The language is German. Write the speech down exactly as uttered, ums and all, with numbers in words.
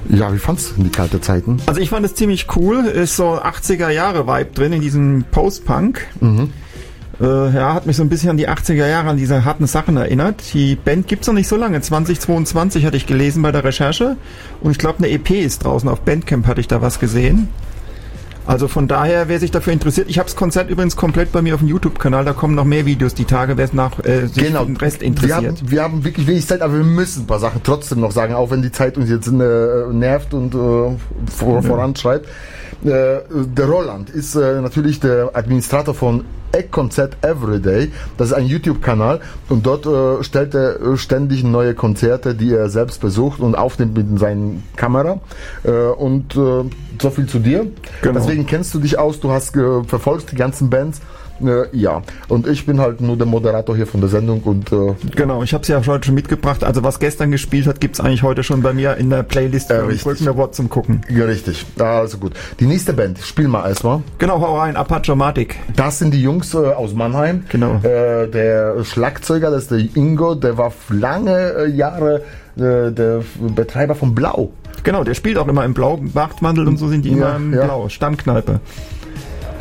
Ja, wie fandst du die kalte Zeiten? Also ich fand es ziemlich cool. Ist so achtziger Jahre Vibe drin in diesem Post-Punk. Mhm. Äh, ja, hat mich so ein bisschen an die achtziger Jahre, an diese harten Sachen erinnert. Die Band gibt's noch nicht so lange. zwanzig zweiundzwanzig hatte ich gelesen bei der Recherche. Und ich glaube, eine E P ist draußen. Auf Bandcamp hatte ich da was gesehen. Also von daher, wer sich dafür interessiert, ich habe das Konzert übrigens komplett bei mir auf dem YouTube-Kanal, da kommen noch mehr Videos die Tage, wer es nach äh, sich genau. für den Rest interessiert. Wir haben, wir haben wirklich wenig Zeit, aber wir müssen ein paar Sachen trotzdem noch sagen, auch wenn die Zeit uns jetzt äh, nervt und äh, vor, ja. voranschreibt. Äh, der Roland ist äh, natürlich der Administrator von Eckkonzert Everyday. Das ist ein YouTube-Kanal und dort äh, stellt er ständig neue Konzerte, die er selbst besucht und aufnimmt mit seiner Kamera. Äh, und äh, so viel zu dir. Genau. Deswegen kennst du dich aus, du hast äh, verfolgst die ganzen Bands. Äh, ja, und ich bin halt nur der Moderator hier von der Sendung und äh, genau, ich habe es ja heute schon mitgebracht. Also was gestern gespielt hat, gibt's eigentlich heute schon bei mir in der Playlist äh, für Brückner Wort zum Gucken. Ja, richtig. Also gut. Die nächste Band, spiel mal erstmal. Genau, hau rein, Apache-Matic. Das sind die Jungs äh, aus Mannheim. Genau. Äh, der Schlagzeuger, das ist der Ingo, der war lange äh, Jahre äh, der Betreiber von Blau. Genau, der spielt auch immer im Blau, Bachtmantel und so sind die ja, immer im ja. Blau, Stammkneipe.